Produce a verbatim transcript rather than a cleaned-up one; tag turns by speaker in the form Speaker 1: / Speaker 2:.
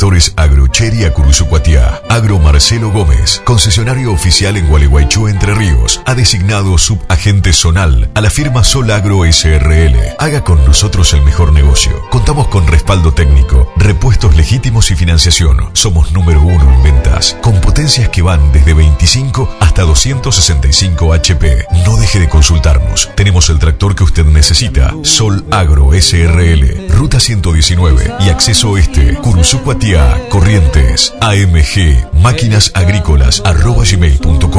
Speaker 1: Tractores Agro Chery Curuzucuatiá. Agro Marcelo Gómez, concesionario oficial en Gualeguaychú, Entre Ríos. Ha designado subagente zonal a la firma Sol Agro S R L. Haga con nosotros el mejor negocio. Contamos con respaldo técnico, repuestos legítimos y financiación. Somos número uno en ventas, con potencias que van desde veinticinco hasta doscientos sesenta y cinco H P. No deje de consultarnos. Tenemos el tractor que usted necesita. Sol Agro S R L, Ruta ciento diecinueve y Acceso Este, Curuzucuatiá, Corrientes. A M G, máquinas agrícolas arroba gmail punto com.